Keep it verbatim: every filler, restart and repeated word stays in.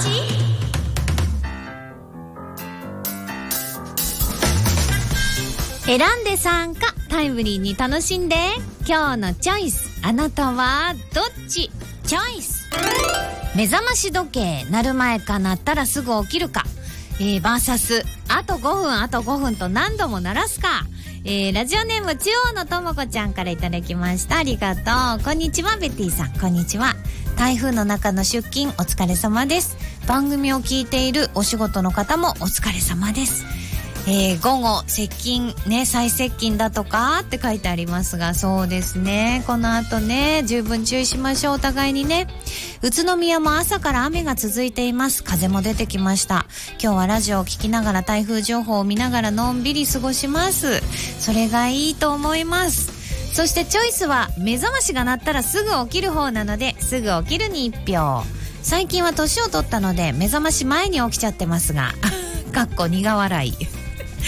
選んで参加、タイムリーに楽しんで。今日のチョイス、あなたはどっち？チョイス。目覚まし時計鳴る前か鳴ったらすぐ起きるか、えー、バーサスあとごふんあとごふんと何度も鳴らすか。えー、ラジオネーム中央のともこちゃんからいただきました。ありがとう。こんにちはベティさん、こんにちは。台風の中の出勤お疲れ様です。番組を聞いているお仕事の方もお疲れ様です。えー、午後接近ね、最接近だとかって書いてありますが、そうですね、この後ね十分注意しましょう。お互いにね。宇都宮も朝から雨が続いています。風も出てきました。今日はラジオを聞きながら台風情報を見ながらのんびり過ごします。それがいいと思います。そしてチョイスは目覚ましが鳴ったらすぐ起きる方なので、すぐ起きるに一票。最近は年を取ったので目覚まし前に起きちゃってますがかっこ苦笑い